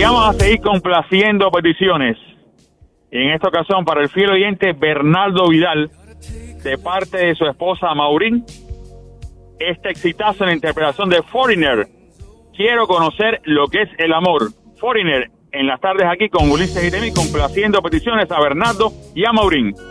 Y vamos a seguir complaciendo peticiones. Y en esta ocasión para el fiel oyente Bernardo Vidal, de parte de su esposa Maurín, este exitazo en la interpretación de Foreigner. Quiero conocer lo que es el amor. Foreigner, en las tardes aquí con Ulises y Temi, complaciendo peticiones a Bernardo y a Maurín.